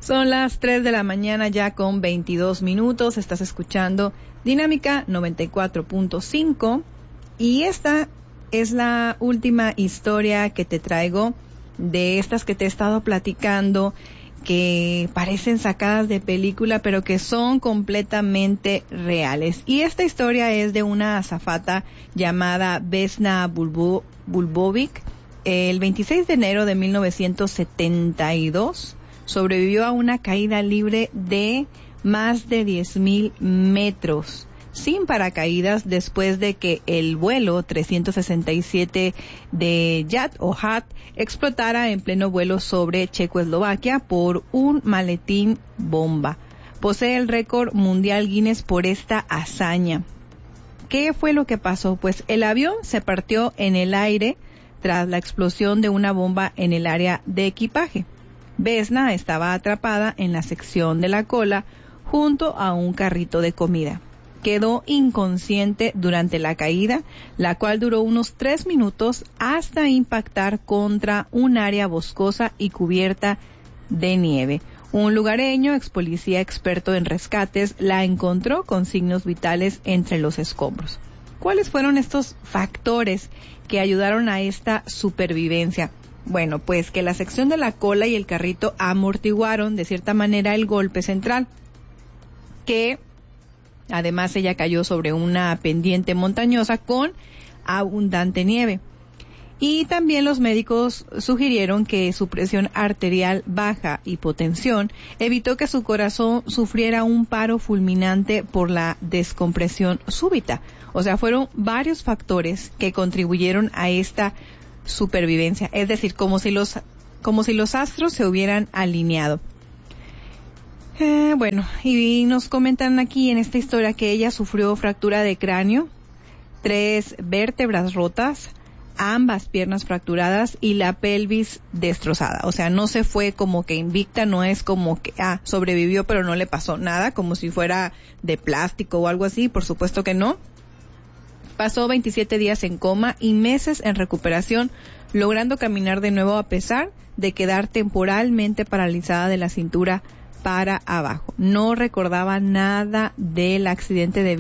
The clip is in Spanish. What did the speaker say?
Son las 3 de la mañana ya con 22 minutos. Estás escuchando Dinámica 94.5 y esta es la última historia que te traigo de estas que te he estado platicando, que parecen sacadas de película pero que son completamente reales. Y esta historia es de una azafata llamada Vesna Bulbovic. El 26 de enero de 1972 sobrevivió a una caída libre de más de 10,000 metros sin paracaídas después de que el vuelo 367 de JAT explotara en pleno vuelo sobre Checoslovaquia por un maletín bomba. Posee el récord mundial Guinness por esta hazaña. ¿Qué fue lo que pasó? Pues el avión se partió en el aire tras la explosión de una bomba en el área de equipaje. Vesna estaba atrapada en la sección de la cola junto a un carrito de comida. Quedó inconsciente durante la caída, la cual duró unos 3 minutos hasta impactar contra un área boscosa y cubierta de nieve. Un lugareño, ex policía experto en rescates, la encontró con signos vitales entre los escombros. ¿Cuáles fueron estos factores que ayudaron a esta supervivencia? Bueno, pues que la sección de la cola y el carrito amortiguaron de cierta manera el golpe central, que además ella cayó sobre una pendiente montañosa con abundante nieve. Y también los médicos sugirieron que su presión arterial baja, hipotensión, evitó que su corazón sufriera un paro fulminante por la descompresión súbita. O sea, fueron varios factores que contribuyeron a esta supervivencia, es decir, como si los astros se hubieran alineado. Bueno, y nos comentan aquí en esta historia que ella sufrió fractura de cráneo, 3 vértebras rotas, ambas piernas fracturadas y la pelvis destrozada. O sea, no se fue como que invicta, no es como que sobrevivió pero no le pasó nada, como si fuera de plástico o algo así, por supuesto que no. Pasó 27 días en coma y meses en recuperación, logrando caminar de nuevo a pesar de quedar temporalmente paralizada de la cintura para abajo. No recordaba nada del accidente de